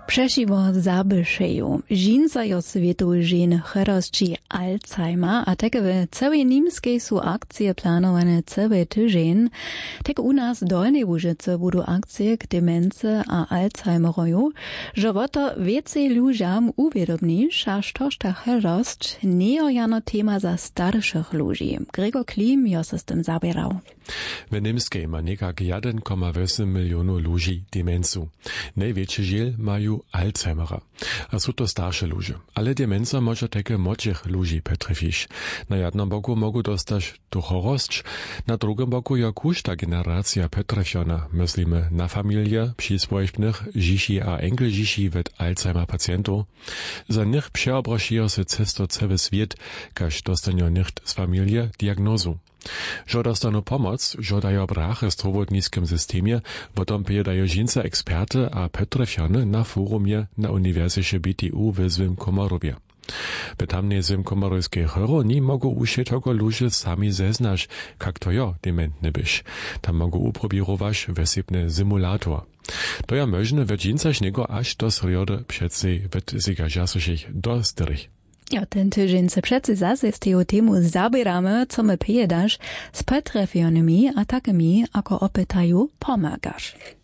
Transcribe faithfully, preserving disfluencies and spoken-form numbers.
Przesiwo zabyszeju. Żinca jo svetu żin chorosci Alzheimer, a tak w całej niemskiej są akcje planowane cały tydzień. Tak u nas dolnej Łużyce będą akcje k demence a Alzheimeroju, że to więcej ludziom uwiadomnisz, aż toż ta chorost nie jano tema za starszych ludzi. Gregor Klim jo se z tym zabierał. W Niemskiej ma niekak jeden przecinek osiem milionu ludzi demencu. Największy dziel mają Alzheimera. A są to starsze ludzie. Ale demenca może takie młodszych ludzi potryfić. Na jednym boku mogą dostać tu chorość, na drugim boku jak każda generacja potryfiona. Myślimy na familię przysłojbnych dzieci a enkel dzieci wet Alzheimer pacjentów. Za nich przeobraziło się cesto cały świat, każ dostanie nicht z familii diagnozu. Że dostanu pomoc, że dają brachy w zdrowotnickim systemie, potem pojedają żince eksperty a potryfione na forumie na Uniwersytecie B T U w Złym Komorowie. W tamnej zimkomorojskiej choroni mogą usie tylko ludzie sami zeznać, jak to jo dementny byś. Tam mogą uprobirować wesipny simulator. To ja możne w dżincach niego aż do sriody przedsej w zigażasych do styrych. Ja, ten tydzień se przece zase z tego temu zabieramy, co my pojedasz z potrafionymi a takimi, ako opytają, pomagasz.